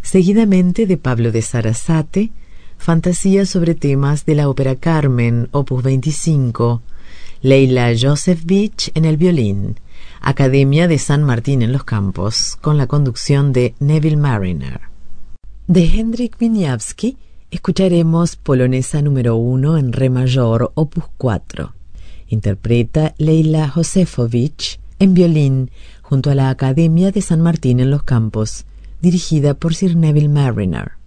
Seguidamente de Pablo de Sarasate, Fantasía sobre temas de la ópera Carmen, opus 25, Leila Josefovich en el violín, Academia de San Martín en los Campos, con la conducción de Neville Marriner. De Hendrik Wieniawski escucharemos Polonesa número 1 en re mayor, opus 4. Interpreta Leila Josefovich en violín junto a la Academia de San Martín en los Campos, dirigida por Sir Neville Marriner.